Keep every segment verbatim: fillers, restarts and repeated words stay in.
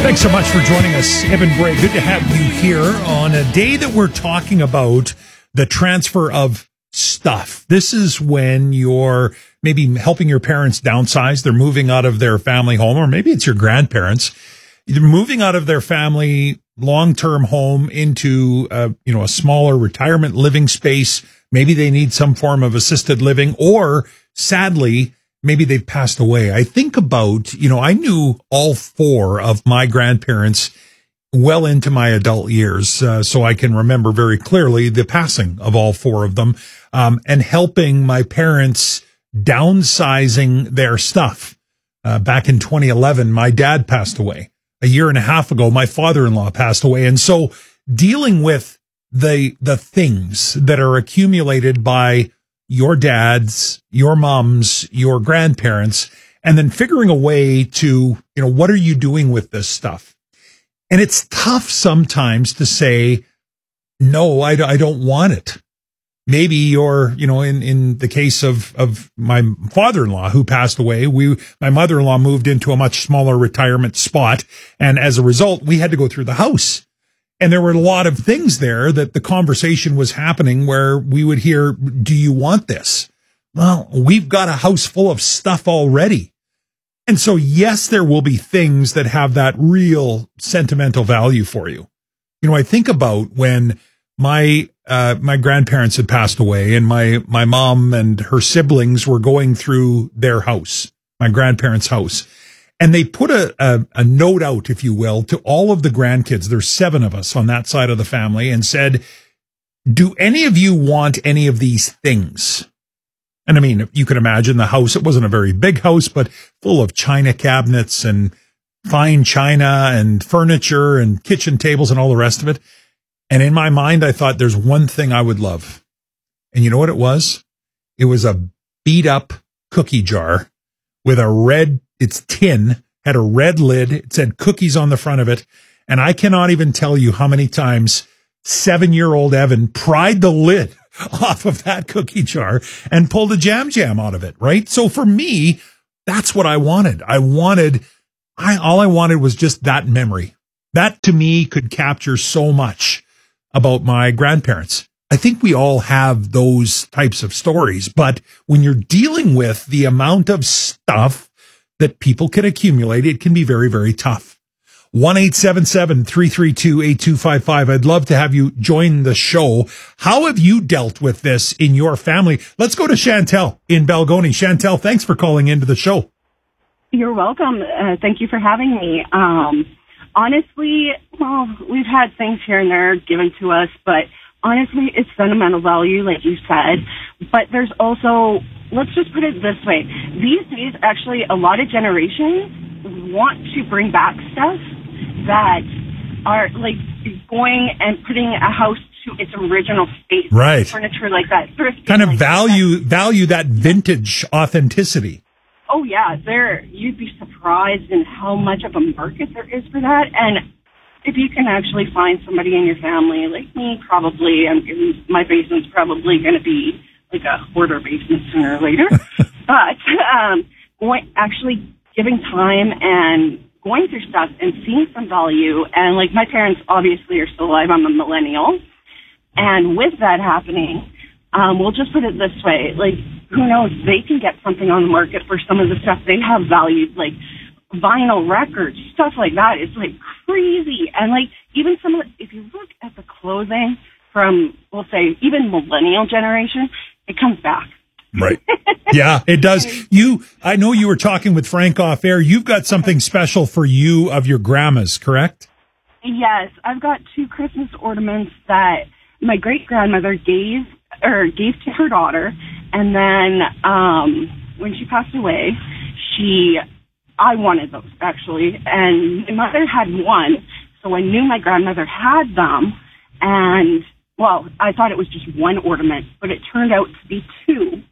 Thanks so much for joining us, Evan Bray. Good to have you here on a day that we're talking about the transfer of stuff. This is when you're maybe helping your parents downsize. They're moving out of their family home, or maybe it's your grandparents. They're moving out of their family long-term home into a, you know, a smaller retirement living space. Maybe they need some form of assisted living, or sadly, maybe they passed away. I think about, you know, I knew all four of my grandparents well into my adult years, uh, so I can remember very clearly the passing of all four of them, um, and helping my parents downsizing their stuff. Uh, back in twenty eleven, my dad passed away. A year and a half ago, my father-in-law passed away. And so dealing with the the things that are accumulated by your dads, your moms, your grandparents, and then figuring a way to, you know, what are you doing with this stuff? And it's tough sometimes to say, no, I, I don't want it. Maybe you're, you know, in, in the case of, of my father-in-law who passed away, we, my mother-in-law moved into a much smaller retirement spot. And as a result, we had to go through the house. And there were a lot of things there that the conversation was happening where we would hear, do you want this? Well, we've got a house full of stuff already. And so, yes, there will be things that have that real sentimental value for you. You know, I think about when my, uh, my grandparents had passed away and my, my mom and her siblings were going through their house, my grandparents' house. And they put a, a, a note out, if you will, to all of the grandkids. There's seven of us on that side of the family, and said, do any of you want any of these things? And I mean, you can imagine the house. It wasn't a very big house, but full of china cabinets and fine china and furniture and kitchen tables and all the rest of it. And in my mind, I thought there's one thing I would love. And you know what it was? It was a beat up cookie jar with a red It's tin, had a red lid. It said cookies on the front of it. And I cannot even tell you how many times seven-year-old Evan pried the lid off of that cookie jar and pulled a jam jam out of it, right? So for me, that's what I wanted. I wanted, I, all I wanted was just that memory. That to me could capture so much about my grandparents. I think we all have those types of stories, but when you're dealing with the amount of stuff that people can accumulate, it can be very, very tough. one eight seven seven, three three two, eight two five five. I'd love to have you join the show. How have you dealt with this in your family? Let's go to Chantel in Balgonie. Chantel, thanks for calling into the show. You're welcome. Uh, thank you for having me. Um, honestly, well, we've had things here and there given to us, but honestly, it's sentimental value, like you said. But there's also, let's just put it this way. These days, actually, a lot of generations want to bring back stuff that are like going and putting a house to its original space. Right. Furniture like that. Thrifting kind of like value, that. value that vintage authenticity. Oh, yeah. There, you'd be surprised in how much of a market there is for that. And if you can actually find somebody in your family, like me, probably, I'm, my basement's probably going to be like a hoarder basement sooner or later. But um, going, actually giving time and going through stuff and seeing some value. And like my parents obviously are still alive. I'm a millennial. And with that happening, um, we'll just put it this way, like, who knows, they can get something on the market for some of the stuff they have valued, like vinyl records, stuff like that. It's like crazy. And like even some of the, if you look at the clothing from, we'll say, even millennial generation, it comes back. Right. Yeah, it does. You, I know you were talking with Frank off air. You've got something special for you of your grandma's, correct? Yes. I've got two Christmas ornaments that my great grandmother gave or gave to her daughter. And then, um, when she passed away, she, I wanted those actually. And my mother had one. So I knew my grandmother had them. And well, I thought it was just one ornament, but it turned out to be two.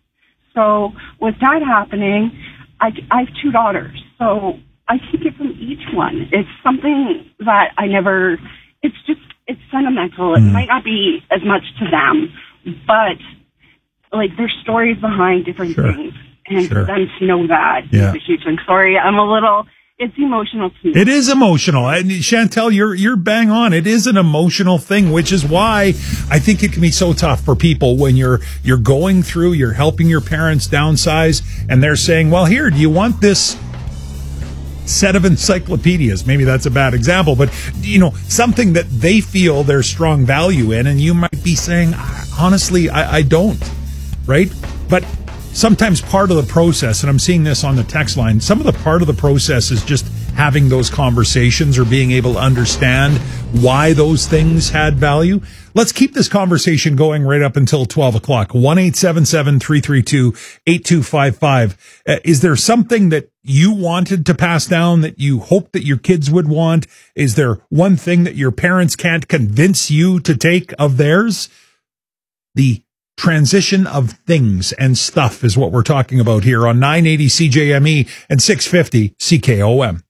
So with that happening, I, I have two daughters, so I can give them each one. It's something that I never, it's just, it's sentimental. It mm. might not be as much to them, but like there's stories behind different sure. things. And sure. for them to know that yeah. is a huge thing. Sorry, I'm a little it's emotional to me. It is emotional. And Chantel, you're you're bang on. It is an emotional thing, which is why I think it can be so tough for people when you're you're going through, you're helping your parents downsize, and they're saying, well, here, do you want this set of encyclopedias? Maybe that's a bad example, but, you know, something that they feel there's strong value in, and you might be saying, honestly, I, I don't, right? But sometimes part of the process, and I'm seeing this on the text line, some of the part of the process is just having those conversations or being able to understand why those things had value. Let's keep this conversation going right up until twelve o'clock. one eight seven seven, three three two, eight two five five. Uh, is there something that you wanted to pass down that you hope that your kids would want? Is there one thing that your parents can't convince you to take of theirs? The transition of things and stuff is what we're talking about here on nine eighty C J M E and six fifty C K O M.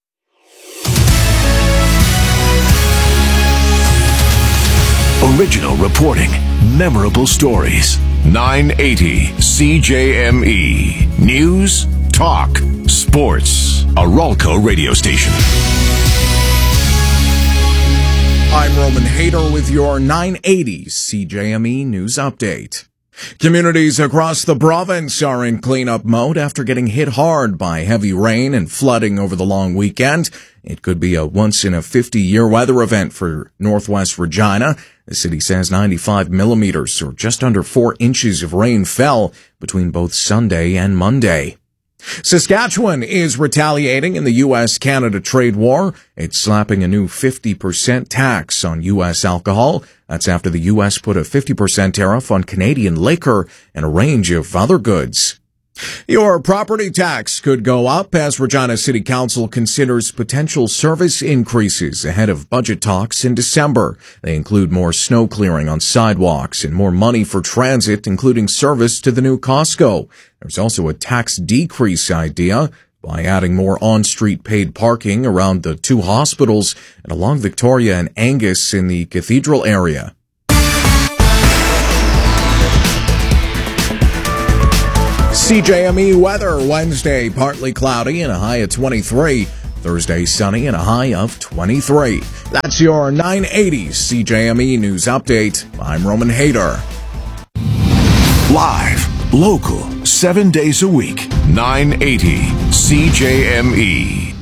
Original reporting, memorable stories. nine eighty C J M E. News, talk, sports. A Ralco radio station. I'm Roman Hader with your nine eighty C J M E News Update. Communities across the province are in cleanup mode after getting hit hard by heavy rain and flooding over the long weekend. It could be a once-in-a-fifty-year weather event for Northwest Regina. The city says ninety-five millimeters, or just under four inches of rain fell between both Sunday and Monday. Saskatchewan is retaliating in the U S Canada trade war. It's slapping a new fifty percent tax on U S alcohol. That's after the U S put a fifty percent tariff on Canadian liquor and a range of other goods. Your property tax could go up as Regina City Council considers potential service increases ahead of budget talks in December. They include more snow clearing on sidewalks and more money for transit, including service to the new Costco. There's also a tax decrease idea by adding more on-street paid parking around the two hospitals and along Victoria and Angus in the Cathedral area. C J M E weather Wednesday, partly cloudy and a high of twenty-three. Thursday, sunny and a high of twenty-three. That's your nine eighty C J M E News Update. I'm Roman Hader. Live, local, seven days a week. nine eighty C J M E.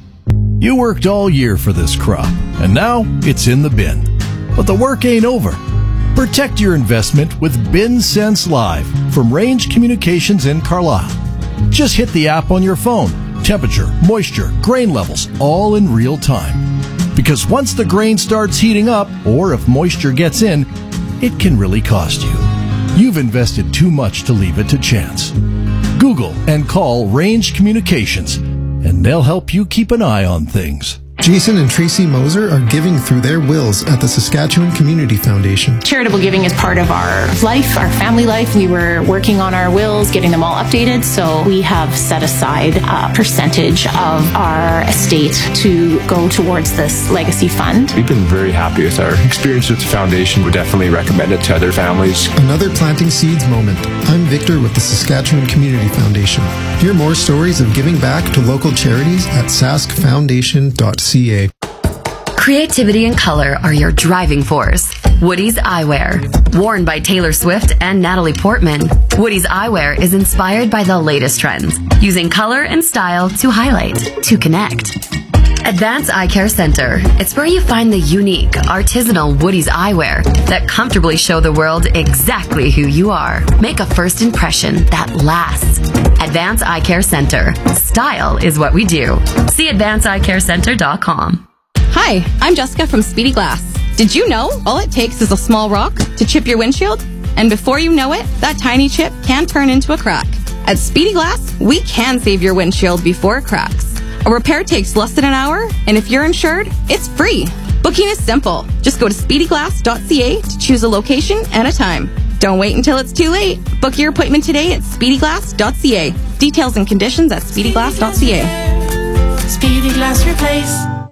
You worked all year for this crop, and now it's in the bin. But the work ain't over. Protect your investment with BinSense Live from Range Communications in Carlisle. Just hit the app on your phone. Temperature, moisture, grain levels, all in real time. Because once the grain starts heating up, or if moisture gets in, it can really cost you. You've invested too much to leave it to chance. Google and call Range Communications, and they'll help you keep an eye on things. Jason and Tracy Moser are giving through their wills at the Saskatchewan Community Foundation. Charitable giving is part of our life, our family life. We were working on our wills, getting them all updated, so we have set aside a percentage of our estate to go towards this legacy fund. We've been very happy with our experience with the foundation. Would definitely recommend it to other families. Another Planting Seeds moment. I'm Victor with the Saskatchewan Community Foundation. Hear more stories of giving back to local charities at sask foundation dot c a. Creativity and color are your driving force. Woody's Eyewear. Worn by Taylor Swift and Natalie Portman, Woody's Eyewear is inspired by the latest trends, using color and style to highlight, to connect. Advance Eye Care Center. It's where you find the unique, artisanal Woody's Eyewear that comfortably show the world exactly who you are. Make a first impression that lasts. Advance Eye Care Center. Style is what we do. See advance eye care center dot com. Hi, I'm Jessica from Speedy Glass. Did you know all it takes is a small rock to chip your windshield? And before you know it, that tiny chip can turn into a crack. At Speedy Glass, we can save your windshield before it cracks. A repair takes less than an hour, and if you're insured, it's free. Booking is simple. Just go to speedy glass dot c a to choose a location and a time. Don't wait until it's too late. Book your appointment today at speedy glass dot c a. Details and conditions at speedy glass dot c a. Speedy Glass Replace.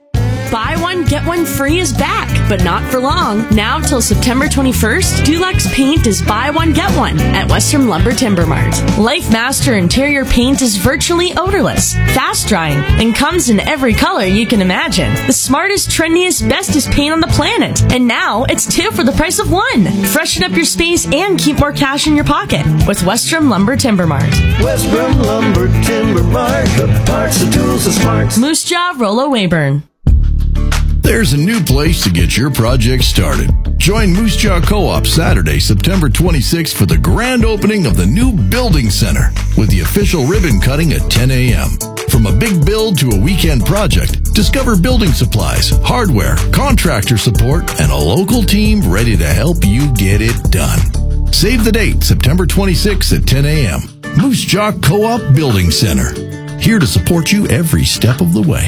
Buy one, get one free is back, but not for long. Now till September twenty-first, Dulux Paint is buy one, get one at Western Lumber Timber Mart. Life Master Interior Paint is virtually odorless, fast drying, and comes in every color you can imagine. The smartest, trendiest, bestest paint on the planet. And now it's two for the price of one. Freshen up your space and keep more cash in your pocket with Western Lumber Timber Mart. Western Lumber Timber Mart, the parts, the tools, the smarts. Moose Jaw, Rollo Weyburn. There's a new place to get your project started. Join Moose Jaw Co-op Saturday, September twenty-sixth for the grand opening of the new Building Center with the official ribbon cutting at ten a.m. From a big build to a weekend project, discover building supplies, hardware, contractor support, and a local team ready to help you get it done. Save the date, September twenty-sixth at ten a.m. Moose Jaw Co-op Building Center. Here to support you every step of the way.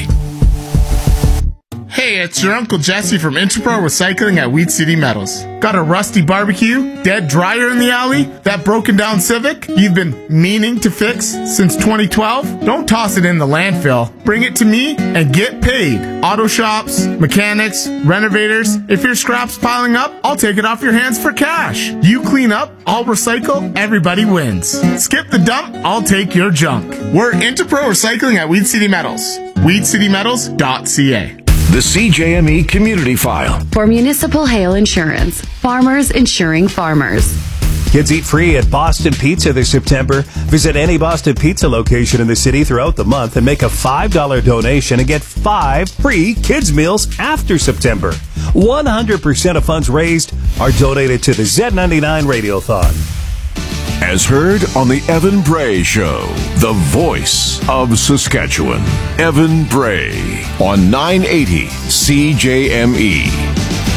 Hey, it's your Uncle Jesse from Interpro Recycling at Weed City Metals. Got a rusty barbecue, dead dryer in the alley, that broken down Civic you've been meaning to fix since twenty twelve? Don't toss it in the landfill. Bring it to me and get paid. Auto shops, mechanics, renovators. If your scrap's piling up, I'll take it off your hands for cash. You clean up, I'll recycle, everybody wins. Skip the dump, I'll take your junk. We're Interpro Recycling at Weed City Metals. weed city metals dot c a. The C J M E Community File. For Municipal Hail Insurance, farmers insuring farmers. Kids eat free at Boston Pizza this September. Visit any Boston Pizza location in the city throughout the month and make a five dollars donation and get five free kids meals after September. one hundred percent of funds raised are donated to the Z ninety-nine Radiothon. As heard on the Evan Bray Show, the voice of Saskatchewan. Evan Bray on nine eighty C J M E.